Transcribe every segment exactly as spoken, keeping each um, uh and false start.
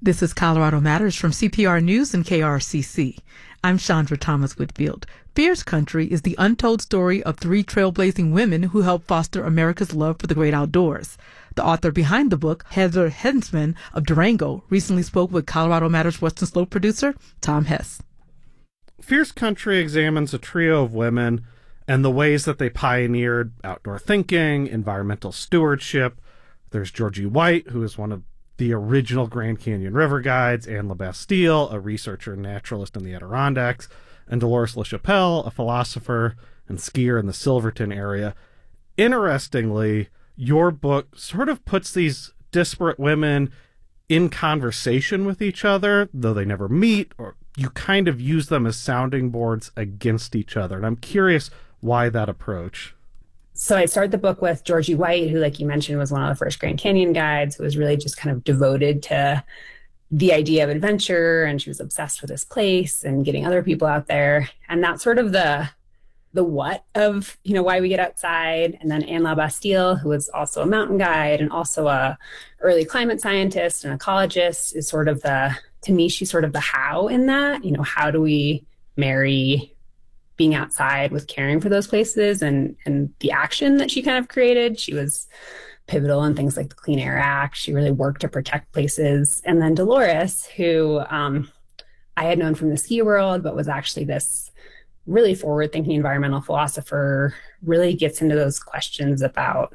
This is Colorado Matters from C P R News and K R C C. I'm Chandra Thomas Whitfield. Fierce Country is the untold story of three trailblazing women who helped foster America's love for the great outdoors. The author behind the book, Heather Hensman of Durango, recently spoke with Colorado Matters Western Slope producer Tom Hess. Fierce Country examines a trio of women and the ways that they pioneered outdoor thinking, environmental stewardship. There's Georgie White, who is one of the original Grand Canyon River guides, Anne LaBastille, a researcher and naturalist in the Adirondacks, and Dolores LaChapelle, a philosopher and skier in the Silverton area. Interestingly, your book sort of puts these disparate women in conversation with each other, though they never meet, or you kind of use them as sounding boards against each other. And I'm curious why that approach. So I started the book with Georgie White, who, like you mentioned, was one of the first Grand Canyon guides, who was really just kind of devoted to the idea of adventure, and she was obsessed with this place and getting other people out there. And that's sort of the the what of, you know, why we get outside. And then Anne LaBastille, who was also a mountain guide and also a early climate scientist and ecologist, is sort of the, to me, she's sort of the how in that. You know, how do we marry being outside with caring for those places and, and the action that she kind of created? She was pivotal in things like the Clean Air Act. She really worked to protect places. And then Dolores, who um, I had known from the ski world, but was actually this really forward-thinking environmental philosopher, really gets into those questions about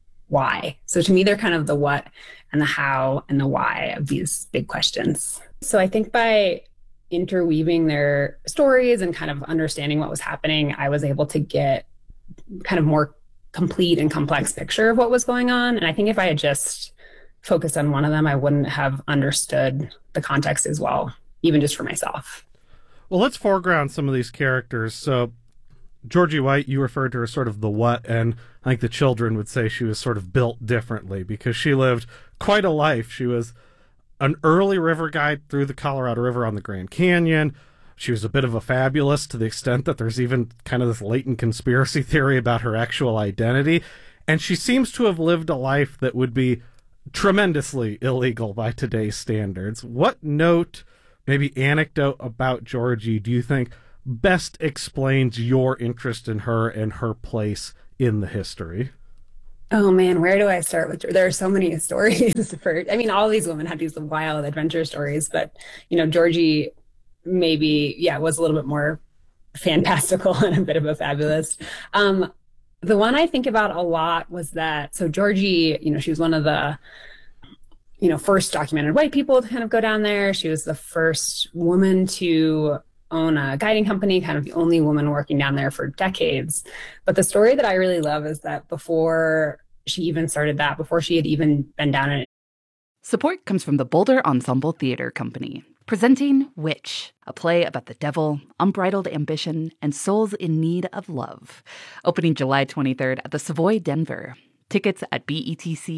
why. So to me, they're kind of the what and the how and the why of these big questions. So I think by interweaving their stories and kind of understanding what was happening, I was able to get kind of more complete and complex picture of what was going on. And I think if I had just focused on one of them, I wouldn't have understood the context as well, even just for myself. Well, let's foreground some of these characters. So Georgie White, you referred to her as sort of the what, and I think the children would say she was sort of built differently because she lived quite a life. She was an early river guide through the Colorado River on the Grand Canyon. She was a bit of a fabulist to the extent that there's even kind of this latent conspiracy theory about her actual identity. And she seems to have lived a life that would be tremendously illegal by today's standards. What note, maybe anecdote about Georgie do you think best explains your interest in her and her place in the history? Oh man, where do I start with? There are so many stories. For, I mean, all these women have these wild adventure stories, but you know, Georgie maybe, yeah, was a little bit more fantastical and a bit of a fabulous. Um, the one I think about a lot was that, so Georgie, you know, she was one of the, you know, first documented white people to kind of go down there. She was the first woman to own a guiding company, kind of the only woman working down there for decades. But the story that I really love is that before she even started that, before she had even been down in it. Support comes from the Boulder Ensemble Theater Company, presenting Witch, a play about the devil, unbridled ambition, and souls in need of love. Opening July twenty-third at the Savoy Denver. Tickets at B E T C.